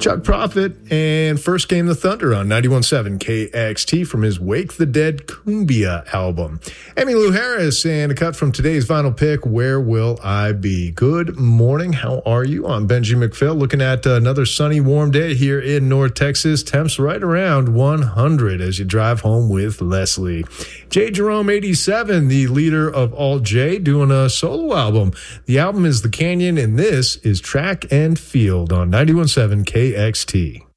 Chuck Prophet and First Game the Thunder on 91.7 KXT from his Wake the Dead Cumbia album. Emmylou Harris and a cut from today's vinyl pick, Where Will I Be? Good morning. How are you? I'm Benji McPhail, looking at another sunny, warm day here in North Texas. Temps right around 100 as you drive home with Leslie. J. Jerome 87, the leader of Alt J, doing a solo album. The album is The Canyon, and this is Track and Field on 91.7 KXT.